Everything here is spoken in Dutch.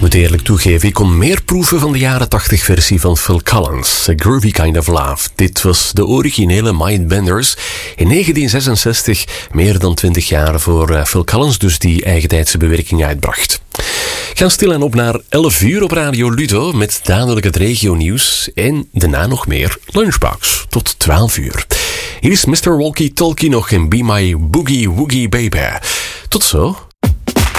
moet eerlijk toegeven, ik kon meer proeven van de jaren 80 versie van Phil Collins, A Groovy Kind of Love. Dit was de originele Mindbenders in 1966, meer dan 20 jaar voor Phil Collins, dus die eigentijdse bewerking uitbracht. Gaan stilaan op naar 11 uur op Radio Ludo met dadelijk het regionieuws en daarna nog meer Lunchbox tot 12 uur. Hier is Mr. Walkie Talkie nog in Be My Boogie Woogie Baby. Tot zo.